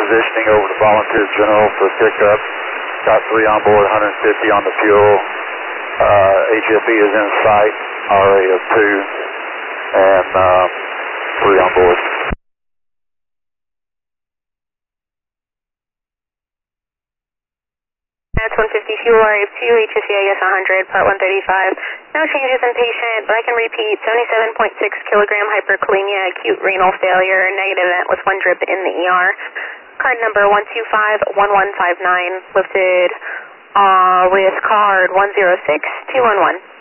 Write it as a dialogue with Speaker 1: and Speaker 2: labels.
Speaker 1: positioning over to Volunteer General for pickup. Got 3 on board, 150 on the fuel. HFE is in sight, RA of 2, and 3 on board.
Speaker 2: That's 150, fuel RA of 2, HSEIS 100, part 135. No changes in patient, but I can repeat, 77.6 kilogram hyperkalemia, acute renal failure, negative event with 1 drip in the ER. Card number 1251159, lifted with card 106211.